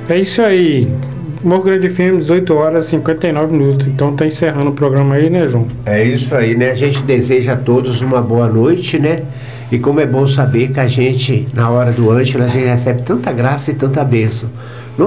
É isso aí. Morro Grande FM, 18 horas e 59 minutos. Então tá encerrando o programa aí, né, João? É isso aí, né? A gente deseja a todos uma boa noite, né? E como é bom saber que a gente, na hora do Ângelo, a gente recebe tanta graça e tanta bênção.